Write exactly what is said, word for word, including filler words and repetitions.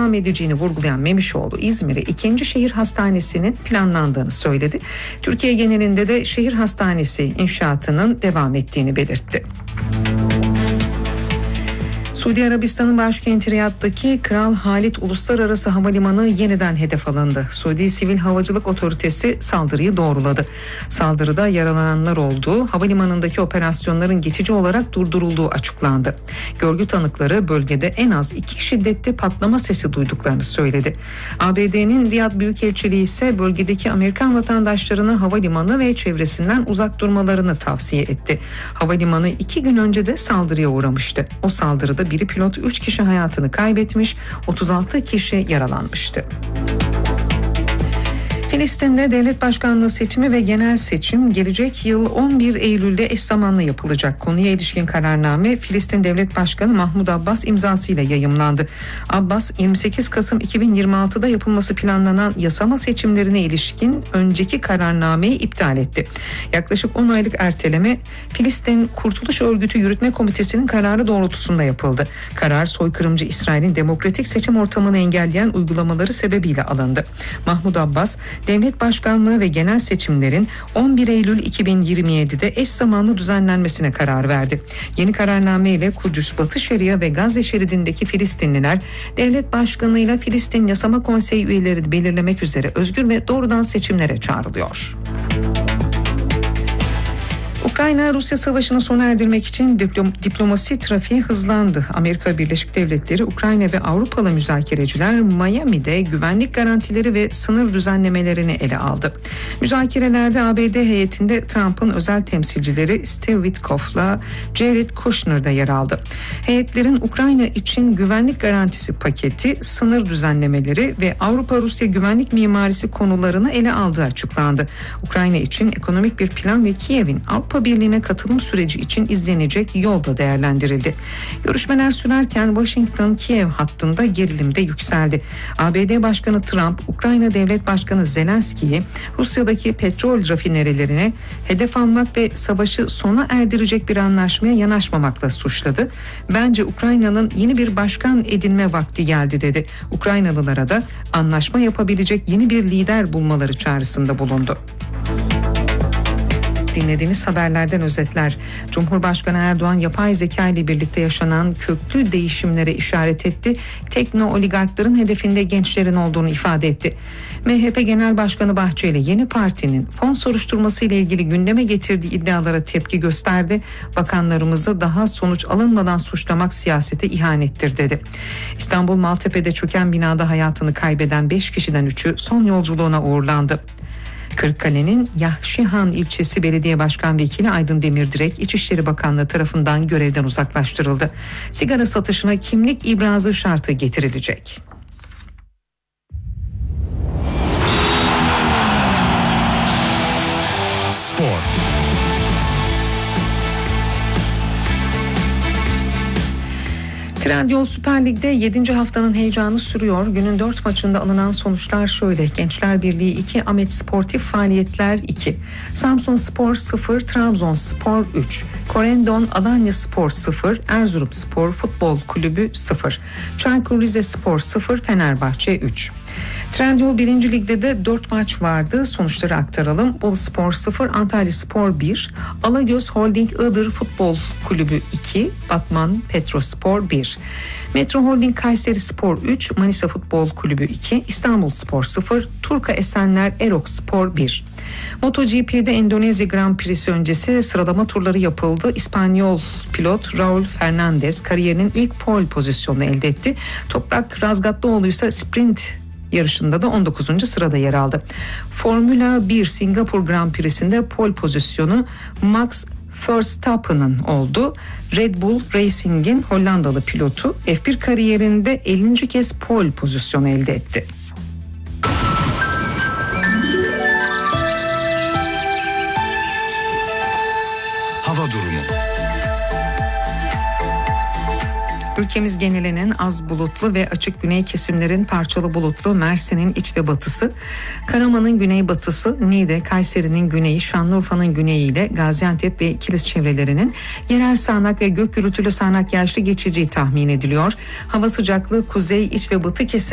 devam edeceğini vurgulayan Memişoğlu, İzmir'e ikinci şehir hastanesinin planlandığını söyledi. Türkiye genelinde de şehir hastanesi inşaatının devam ettiğini belirtti. Suudi Arabistan'ın başkenti Riyad'daki Kral Halid Uluslararası Havalimanı yeniden hedef alındı. Suudi Sivil Havacılık Otoritesi saldırıyı doğruladı. Saldırıda yaralananlar olduğu, havalimanındaki operasyonların geçici olarak durdurulduğu açıklandı. Görgü tanıkları bölgede en az iki şiddetli patlama sesi duyduklarını söyledi. A B D'nin Riyad Büyükelçiliği ise bölgedeki Amerikan vatandaşlarına havalimanı ve çevresinden uzak durmalarını tavsiye etti. Havalimanı iki gün önce de saldırıya uğramıştı. O saldırıda biri pilot, üç kişi hayatını kaybetmiş, otuz altı kişi yaralanmıştı. Filistin'de devlet başkanlığı seçimi ve genel seçim gelecek yıl on bir Eylül'de eş zamanlı yapılacak. Konuya ilişkin kararname Filistin Devlet Başkanı Mahmud Abbas imzasıyla yayımlandı. Abbas, yirmi sekiz Kasım iki bin yirmi altıda yapılması planlanan yasama seçimlerine ilişkin önceki kararnameyi iptal etti. Yaklaşık on aylık erteleme Filistin Kurtuluş Örgütü Yürütme Komitesi'nin kararı doğrultusunda yapıldı. Karar, soykırımcı İsrail'in demokratik seçim ortamını engelleyen uygulamaları sebebiyle alındı. Mahmud Abbas, devlet başkanlığı ve genel seçimlerin on bir Eylül iki bin yirmi yedi'de eş zamanlı düzenlenmesine karar verdi. Yeni kararname ile Kudüs, Batı Şeria ve Gazze şeridindeki Filistinliler, devlet başkanıyla Filistin Yasama Konseyi üyeleri belirlemek üzere özgür ve doğrudan seçimlere çağrılıyor. Ukrayna, Rusya savaşını sona erdirmek için diplom- diplomasi trafiği hızlandı. Amerika Birleşik Devletleri, Ukrayna ve Avrupalı müzakereciler Miami'de güvenlik garantileri ve sınır düzenlemelerini ele aldı. Müzakerelerde A B D heyetinde Trump'ın özel temsilcileri Steve Witkoff'la Jared Kushner da yer aldı. Heyetlerin Ukrayna için güvenlik garantisi paketi, sınır düzenlemeleri ve Avrupa-Rusya güvenlik mimarisi konularını ele aldığı açıklandı. Ukrayna için ekonomik bir plan ve Kiev'in Avrupa Birliği'ne katılım süreci için izlenecek yol da değerlendirildi. Görüşmeler sürerken Washington-Kiev hattında gerilim de yükseldi. A B D Başkanı Trump, Ukrayna Devlet Başkanı Zelenski'yi Rusya'daki petrol rafinerilerine hedef almak ve savaşı sona erdirecek bir anlaşmaya yanaşmamakla suçladı. Bence Ukrayna'nın yeni bir başkan edinme vakti geldi dedi. Ukraynalılara da anlaşma yapabilecek yeni bir lider bulmaları çağrısında bulundu. Dinlediğiniz haberlerden özetler. Cumhurbaşkanı Erdoğan, yapay zeka ile birlikte yaşanan köklü değişimlere işaret etti. Tekno oligarkların hedefinde gençlerin olduğunu ifade etti. M H P Genel Başkanı Bahçeli, yeni partinin fon soruşturması ile ilgili gündeme getirdiği iddialara tepki gösterdi. Bakanlarımızı daha sonuç alınmadan suçlamak siyasete ihanettir dedi. İstanbul Maltepe'de çöken binada hayatını kaybeden beş kişiden üçü son yolculuğuna uğurlandı. Kırıkkale'nin Yahşihan ilçesi Belediye Başkan Vekili Aydın Demirdirek, İçişleri Bakanlığı tarafından görevden uzaklaştırıldı. Sigara satışına kimlik ibrazı şartı getirilecek. Spor. Trendyol Süper Lig'de yedinci haftanın heyecanı sürüyor. Günün dört maçında alınan sonuçlar şöyle: Gençler Birliği iki, Ahmet Sportif Faaliyetler iki, Samsunspor sıfır, Trabzonspor üç, Korendon Alanyaspor sıfır, Erzurumspor Futbol Kulübü sıfır, Çaykur Rizespor sıfır, Fenerbahçe üç. Trendyol birinci Lig'de de dört maç vardı. Sonuçları aktaralım. Boluspor sıfır, Antalyaspor bir, Alagöz Holding Iğdır Futbol Kulübü iki, Batman Petrospor bir, Metro Holding Kayserispor üç, Manisa Futbol Kulübü iki, İstanbulspor sıfır, Turka Esenler Erokspor bir. MotoGP'de Endonezya Grand Prix'si öncesi sıralama turları yapıldı. İspanyol pilot Raul Fernandez kariyerinin ilk pole pozisyonunu elde etti. Toprak Razgatlıoğlu ise sprint yarışında da on dokuzuncu sırada yer aldı. Formula bir Singapur Grand Prix'sinde pole pozisyonu Max Verstappen'ın oldu. Red Bull Racing'in Hollandalı pilotu F bir kariyerinde ellinci kez pole pozisyonu elde etti. Hava durumu. Ülkemiz genelinin az bulutlu ve açık güney kesimlerin parçalı bulutlu, Mersin'in iç ve batısı, Karaman'ın güneybatısı, Niğde, Kayseri'nin güneyi, Şanlıurfa'nın güneyi ile Gaziantep ve Kilis çevrelerinin yerel sağanak ve gök gürültülü sağanak yağışlı geçeceği tahmin ediliyor. Hava sıcaklığı kuzey, iç ve batı kesim